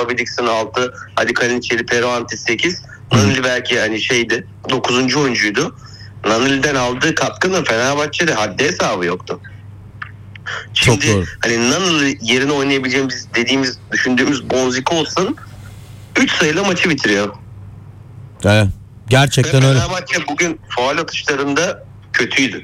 Bobby Dixon 6, hadi Kalinic, Peruanti 8. Nani belki hani şeydi 9. oyuncuydu. Nani'den aldığı katkının Fenerbahçe'de haddi hesabı yoktu. Şimdi hani Nani yerine oynayabileceğimiz dediğimiz düşündüğümüz Bonzika olsun 3 sayıyla maçı bitiriyor. Evet. Gerçekten öyle. Fenerbahçe bugün faul atışlarında kötüydü.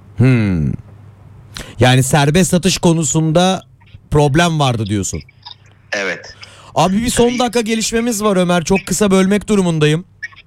Yani serbest atış konusunda problem vardı diyorsun. Evet. Abi bir son dakika gelişmemiz var Ömer. Çok kısa bölmek durumundayım.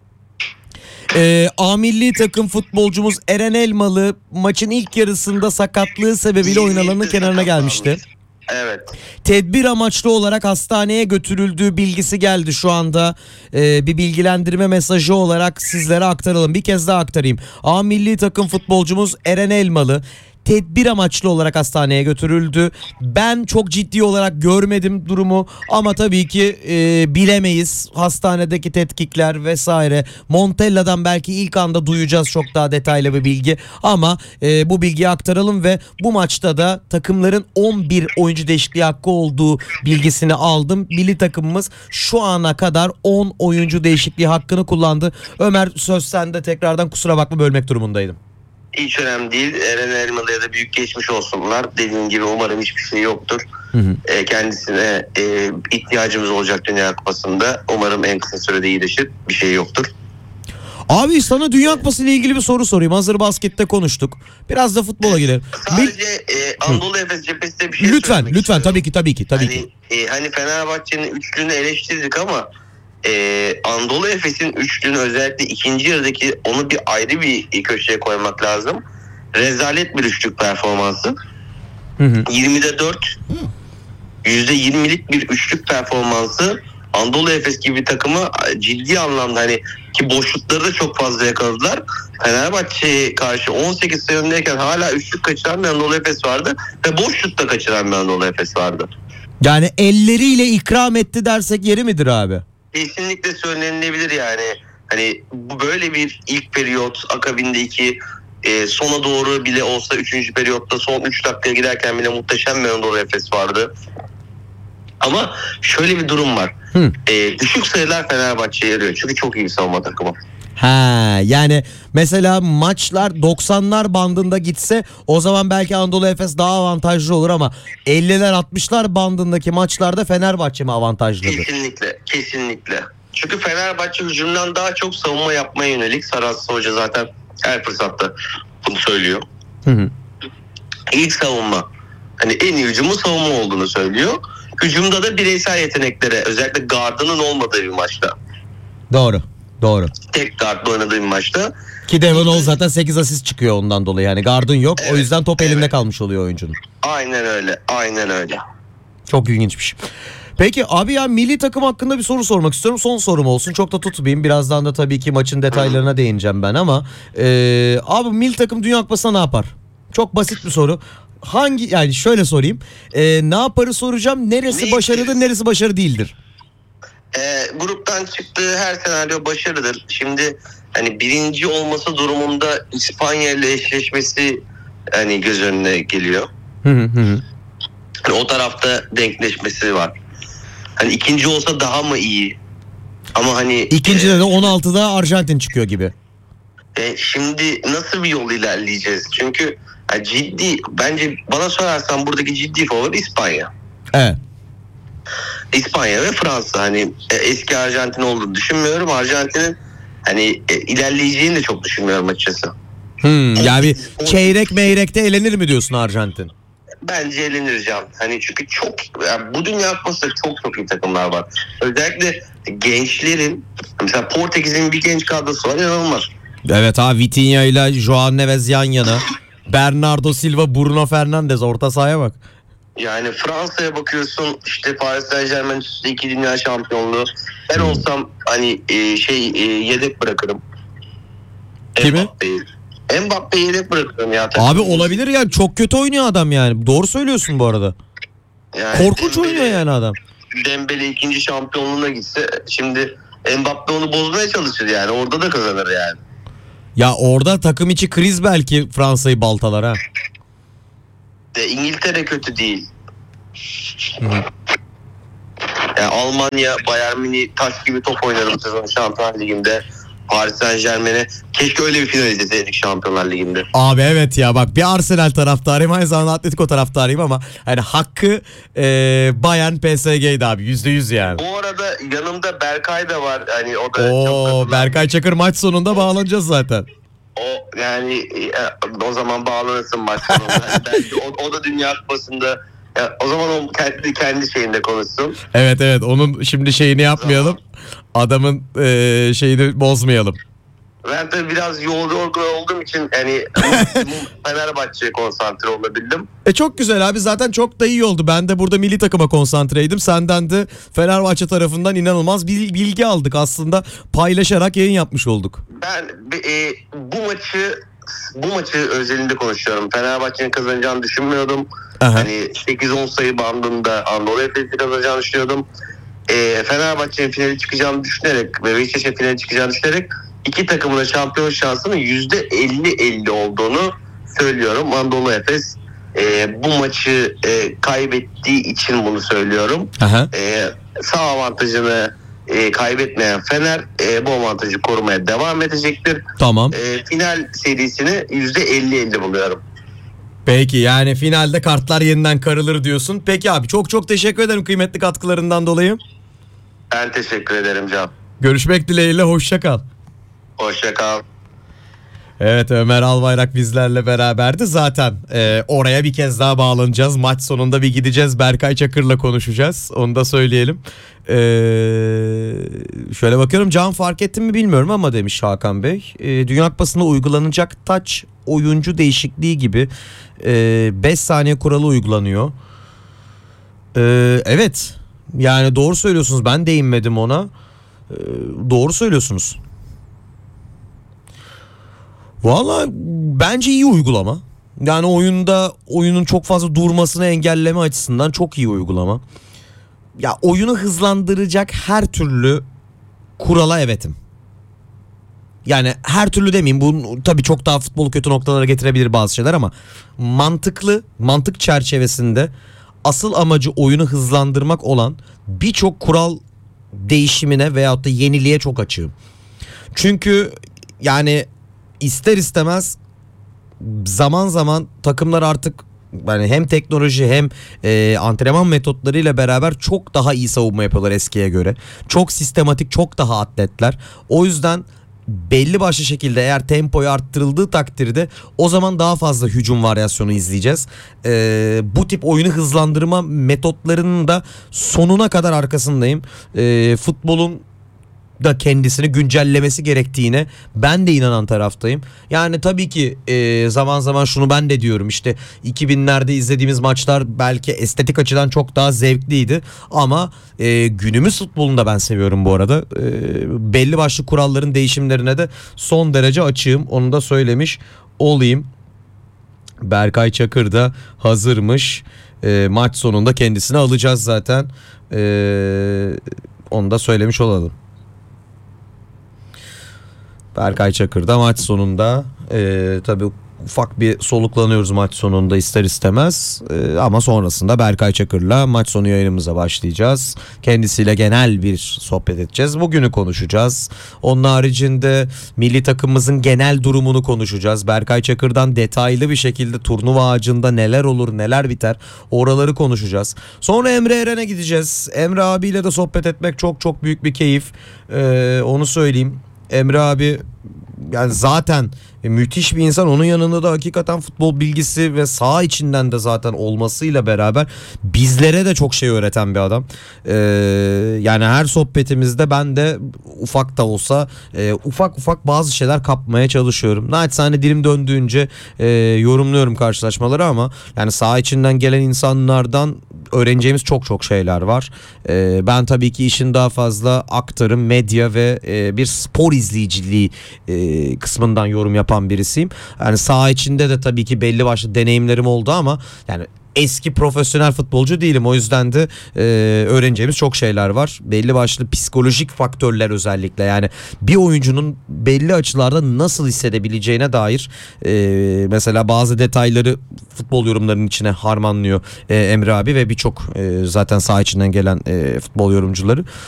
A milli takım futbolcumuz Eren Elmalı maçın ilk yarısında sakatlığı sebebiyle oyun alanının kenarına gelmişti. Evet. Tedbir amaçlı olarak hastaneye götürüldüğü bilgisi geldi şu anda. Bir bilgilendirme mesajı olarak sizlere aktaralım. Bir kez daha aktarayım. A milli takım futbolcumuz Eren Elmalı tedbir amaçlı olarak hastaneye götürüldü. Ben çok ciddi olarak görmedim durumu ama tabii ki bilemeyiz. Hastanedeki tetkikler vesaire. Montella'dan belki ilk anda duyacağız çok daha detaylı bir bilgi. Ama bu bilgiyi aktaralım ve bu maçta da takımların 11 oyuncu değişikliği hakkı olduğu bilgisini aldım. Milli takımımız şu ana kadar 10 oyuncu değişikliği hakkını kullandı. Ömer söz sende, tekrardan kusura bakma bölmek durumundaydım. Hiç önemli değil. Eren Elmalı'ya da büyük geçmiş olsunlar. Dediğim gibi umarım hiçbir şey yoktur. Kendisine ihtiyacımız olacak Dünya Kupası'nda. Umarım en kısa sürede iyileşir. Bir şey yoktur. Abi sana Dünya Kupası ile ilgili bir soru sorayım. Hazır baskette konuştuk. Biraz da futbola girelim. Sadece Anadolu Efes cephesinde bir şey söylemek lütfen istiyorum. tabii ki. Hani Fenerbahçe'nin üçlünü eleştirdik ama Anadolu Efes'in üçlünü özellikle ikinci yarıdaki onu bir ayrı bir köşeye koymak lazım. Rezalet bir üçlük performansı. 20'de 4 %20'lik bir üçlük performansı Anadolu Efes gibi bir takımı ciddi anlamda hani ki boşlukları da çok fazla yakaladılar. Fenerbahçe'ye karşı 18 sayı öndeyken hala üçlük kaçıran bir Anadolu Efes vardı ve boşlukta kaçıran bir Anadolu Efes vardı. Yani elleriyle ikram etti dersek yeri midir abi? Kesinlikle söylenilebilir yani. Hani bu böyle bir ilk periyot akabindeki sona doğru bile olsa 3. periyotta son 3 dakikaya girerken bile muhteşem bir Anadolu Efes vardı. Ama şöyle bir durum var. Düşük sayılar Fenerbahçe'ye yarıyor. Çünkü çok iyi bir savunma takımı. Yani mesela maçlar 90'lar bandında gitse o zaman belki Anadolu Efes daha avantajlı olur ama 50'ler 60'lar bandındaki maçlarda Fenerbahçe mi avantajlıdır? Kesinlikle. Çünkü Fenerbahçe hücumdan daha çok savunma yapmaya yönelik. Saras Hoca zaten her fırsatta bunu söylüyor. İlk savunma. Hani en iyi hücumun savunma olduğunu söylüyor. Hücumda da bireysel yeteneklere, özellikle gardının olmadığı bir maçta. Doğru. Tek gardla oynadığı bir maçta. Ki Devon Ol zaten 8 asist çıkıyor ondan dolayı. Yani gardın yok. Evet, o yüzden top elinde kalmış oluyor oyuncunun. Aynen öyle. Çok ilginçmiş. Peki abi ya milli takım hakkında bir soru sormak istiyorum. Son sorum olsun. Çok da tutmayayım. Birazdan da tabii ki maçın detaylarına değineceğim ben ama abi milli takım Dünya Kupası'na ne yapar? Çok basit bir soru. Yani şöyle sorayım. Ne yaparı soracağım. Neresi başarılıdır, neresi başarı değildir? Gruptan çıktığı her senaryo başarıdır. Şimdi hani birinci olması durumunda İspanya ile eşleşmesi hani göz önüne geliyor. Hani o tarafta denkleşmesi var. Hani ikinci olsa daha mı iyi? Ama hani ikincide de 16'da Arjantin çıkıyor gibi. Şimdi nasıl bir yol ilerleyeceğiz? Çünkü bence bana sorarsan buradaki ciddi favori İspanya. Evet. İspanya ve Fransa. Hani eski Arjantin olduğunu düşünmüyorum. Arjantin'in hani ilerleyeceğini de çok düşünmüyorum açıkçası. Yani çeyrek meyrekte elenir mi diyorsun Arjantin? Bence elenir Can. Hani çünkü bu Dünya Kupası'nda çok iyi takımlar var. Özellikle gençlerin, mesela Portekiz'in bir genç kadrosu var, inanılmaz. Evet abi, Vitinha ile João Neves yan yana. Bernardo Silva, Bruno Fernandes, orta sahaya bak. Yani Fransa'ya bakıyorsun, işte Paris Saint-Germain üstü 2 dünya şampiyonluğu. Ben olsam hani yedek bırakırım. Kimi? Mbappe'yi yedek bırakırım ya. Abi olabilir ya, çok kötü oynuyor adam yani. Doğru söylüyorsun bu arada. Yani korkunç oynuyor yani adam. Dembele 2. şampiyonluğuna gitse şimdi Mbappe onu bozmaya çalışır yani. Orada da kazanır yani. Ya orada takım içi kriz belki Fransa'yı baltalar ha. İngiltere kötü değil. Almanya, Bayern Münih taş gibi top oynadı bu sezon Şampiyonlar Ligi'nde. Paris Saint-Germain'e. Keşke öyle bir final izleseydik Şampiyonlar Ligi'nde. Abi evet ya, bak bir Arsenal taraftarıyım, aynı zamanda Atletico taraftarıyım ama hani hakkı Bayern PSG'ydi abi, %100 yani. Bu arada yanımda Berkay da var. Hani o da çok Oo, katılan. Berkay Çakır maç sonunda bağlanacağız zaten. O yani o zaman bağlanırsın maç sonunda. Yani belki o da Dünya Kupası'nda, o zaman o kendi şeyinde konuşsun. Evet, onun şimdi şeyini yapmayalım. Adamın şeyini bozmayalım. Ben de biraz yorgun olduğum için hani Fenerbahçe'ye konsantre olabildim. Çok güzel abi, zaten çok da iyi oldu. Ben de burada milli takıma konsantreydim. Senden de Fenerbahçe tarafından inanılmaz bir bilgi aldık. Aslında paylaşarak yayın yapmış olduk. Ben bu maçı özelinde konuşuyorum. Fenerbahçe'nin kazanacağını düşünmüyordum. Aha. Hani 8-10 sayı bandında Anadolu Efes'i kazanacağını düşünüyordum. Fenerbahçe'nin finali çıkacağını düşünerek ve Beşiktaş'ın finali çıkacağını düşünerek iki takımın da şampiyon şansının %50-50 olduğunu söylüyorum. Anadolu Efes bu maçı kaybettiği için bunu söylüyorum. Sağ avantajını kaybetmeyen Fener bu avantajı korumaya devam edecektir. Tamam. Final serisini %50-50 buluyorum. Peki, yani finalde kartlar yeniden karılır diyorsun. Peki abi, çok teşekkür ederim kıymetli katkılarından dolayı. Ben teşekkür ederim Can. Görüşmek dileğiyle, hoşça kal. Hoşça kal. Evet, Ömer Albayrak bizlerle beraberdi. Zaten oraya bir kez daha bağlanacağız. Maç sonunda bir gideceğiz. Berkay Çakır'la konuşacağız. Onu da söyleyelim. Şöyle bakıyorum, Can fark ettin mi bilmiyorum ama demiş Hakan Bey. Dünya Kupası'nda uygulanacak taç oyuncu değişikliği gibi 5 saniye kuralı uygulanıyor. Evet, yani doğru söylüyorsunuz, ben değinmedim ona. Doğru söylüyorsunuz. Valla bence iyi uygulama. Yani oyunun çok fazla durmasını engelleme açısından çok iyi uygulama. Ya oyunu hızlandıracak her türlü kurala evetim. Yani her türlü demeyeyim, bu tabii çok daha futbolu kötü noktalara getirebilir bazı şeyler ama mantık çerçevesinde asıl amacı oyunu hızlandırmak olan birçok kural değişimine veyahut da yeniliğe çok açığım. Çünkü yani ister istemez zaman zaman takımlar artık yani hem teknoloji hem antrenman metotlarıyla beraber çok daha iyi savunma yapıyorlar eskiye göre. Çok sistematik, çok daha atletler. O yüzden belli başlı şekilde eğer tempoyu arttırıldığı takdirde o zaman daha fazla hücum varyasyonu izleyeceğiz. Bu tip oyunu hızlandırma metotlarının da sonuna kadar arkasındayım. Futbolun da kendisini güncellemesi gerektiğine ben de inanan taraftayım. Yani tabii ki zaman zaman şunu ben de diyorum, işte 2000'lerde izlediğimiz maçlar belki estetik açıdan çok daha zevkliydi ama günümüz futbolunu da ben seviyorum bu arada. Belli başlı kuralların değişimlerine de son derece açığım, onu da söylemiş olayım. Berkay Çakır da hazırmış. Maç sonunda kendisini alacağız zaten. Onu da söylemiş olalım. Berkay Çakır da maç sonunda tabii ufak bir soluklanıyoruz maç sonunda ister istemez, ama sonrasında Berkay Çakır'la maç sonu yayınımıza başlayacağız. Kendisiyle genel bir sohbet edeceğiz. Bugünü konuşacağız. Onun haricinde milli takımımızın genel durumunu konuşacağız. Berkay Çakır'dan detaylı bir şekilde turnuva ağacında neler olur neler biter oraları konuşacağız. Sonra Emre Eren'e gideceğiz. Emre abiyle de sohbet etmek çok büyük bir keyif. Onu söyleyeyim. Emre abi yani zaten müthiş bir insan, onun yanında da hakikaten futbol bilgisi ve saha içinden de zaten olmasıyla beraber bizlere de çok şey öğreten bir adam. Yani her sohbetimizde ben de ufak da olsa ufak bazı şeyler kapmaya çalışıyorum. Naçizane dilim döndüğünce yorumluyorum karşılaşmaları ama yani saha içinden gelen insanlardan öğreneceğimiz çok şeyler var. Ben tabii ki işin daha fazla aktarım, medya ve bir spor izleyiciliği kısmından yorum yapan birisiyim. Yani saha içinde de tabii ki belli başlı deneyimlerim oldu ama yani eski profesyonel futbolcu değilim. O yüzden de öğreneceğimiz çok şeyler var. Belli başlı psikolojik faktörler özellikle. Yani bir oyuncunun belli açılarda nasıl hissedebileceğine dair mesela bazı detayları futbol yorumlarının içine harmanlıyor Emre abi ve birçok zaten saha içinden gelen futbol yorumcuları.